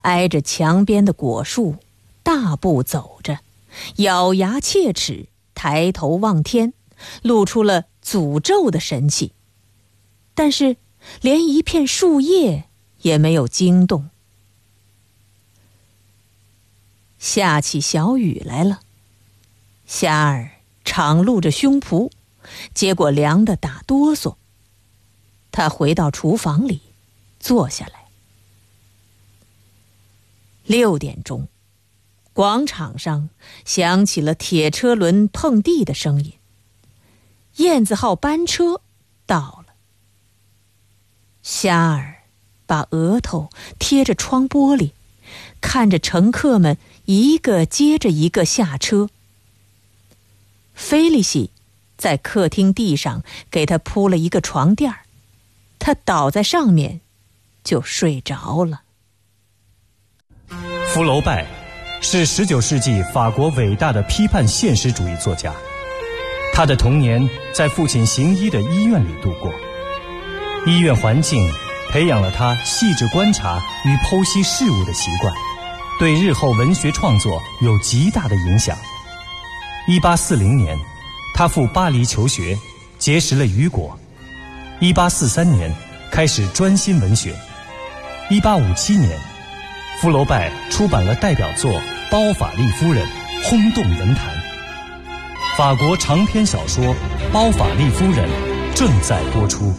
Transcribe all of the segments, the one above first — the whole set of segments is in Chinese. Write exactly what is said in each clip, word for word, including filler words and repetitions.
挨着墙边的果树大步走着，咬牙切齿，抬头望天，露出了诅咒的神气。但是连一片树叶也没有惊动。下起小雨来了，虾儿敞露着胸脯，结果凉得打哆嗦。他回到厨房里坐下来。六点钟，广场上响起了铁车轮碰地的声音，燕子号班车到了。虾儿把额头贴着窗玻璃，看着乘客们一个接着一个下车。菲利西在客厅地上给他铺了一个床垫儿，他倒在上面就睡着了。 福楼拜是十九世纪法国伟大的批判现实主义作家，他的童年在父亲行医的医院里度过，医院环境培养了他细致观察与剖析事物的习惯，对日后文学创作有极大的影响。一八四零年，他赴巴黎求学，结识了雨果。一八四三年，开始专心文学。一八五七年，福楼拜出版了代表作《包法利夫人》，轰动文坛。法国长篇小说《包法利夫人》正在播出。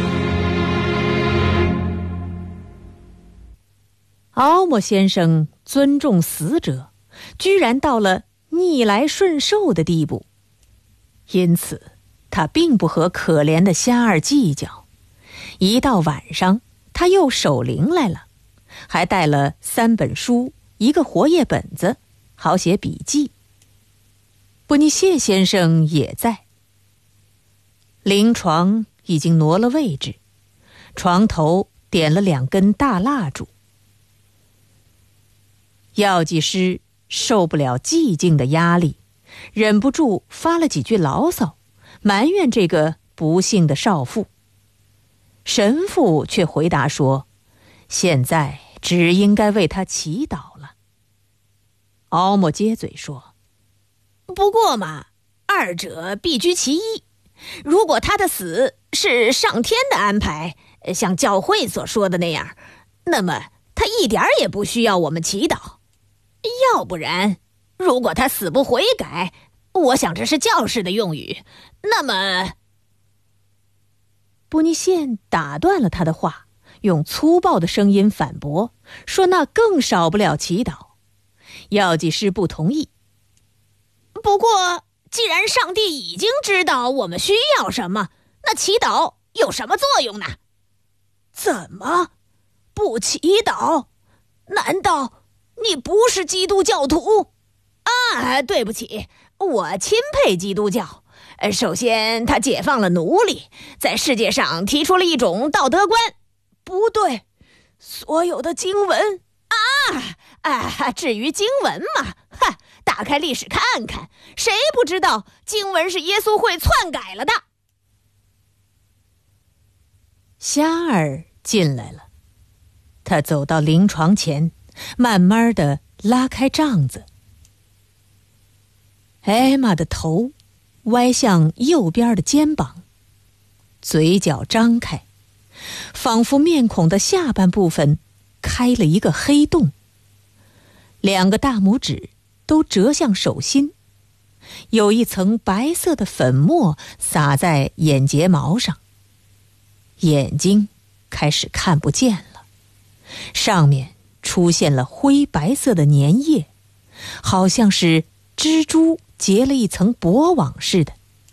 奥莫先生尊重死者，居然到了逆来顺受的地步，因此他并不和可怜的虾儿计较。一到晚上，他又守灵来了，还带了三本书，一个活页本子，好写笔记。布尼谢先生也在。灵床已经挪了位置，床头点了两根大蜡烛。药剂师受不了寂静的压力，忍不住发了几句牢骚，埋怨这个不幸的少妇。神父却回答说，现在只应该为他祈祷了。奥莫接嘴说， 不过嘛，二者必居其一。如果他的死是上天的安排，像教会所说的那样，那么他一点也不需要我们祈祷。要不然，如果他死不悔改，我想这是教士的用语，那么…… 布尼谢打断了他的话，用粗暴的声音反驳，说那更少不了祈祷。药剂师不同意。 不过，既然上帝已经知道我们需要什么，那祈祷有什么作用呢？怎么不祈祷？难道你不是基督教徒？啊，对不起，我钦佩基督教。首先，他解放了奴隶，在世界上提出了一种道德观。不对，所有的经文啊啊！至于经文嘛，哈，打开历史看看，谁不知道经文是耶稣会篡改了的？ 虾儿进来了，他走到灵床前，慢慢地拉开帐子。艾玛的头歪向右边的肩膀，嘴角张开，仿佛面孔的下半部分开了一个黑洞。两个大拇指都折向手心，有一层白色的粉末洒在眼睫毛上。眼睛开始看不见了，上面出现了灰白色的粘液，好像是蜘蛛结了一层薄网似的。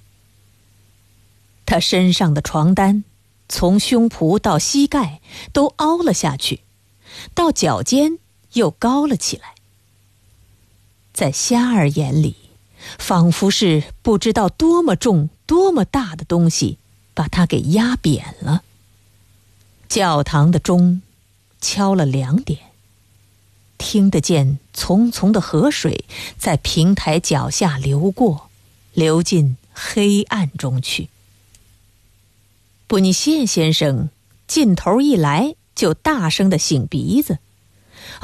他身上的床单从胸脯到膝盖都凹了下去，到脚尖又高了起来。在虾儿眼里，仿佛是不知道多么重多么大的东西把它给压扁了。教堂的钟敲了两点，听得见淙淙的河水在平台脚下流过，流进黑暗中去。布尼谢先生劲头一来就大声地擤鼻子，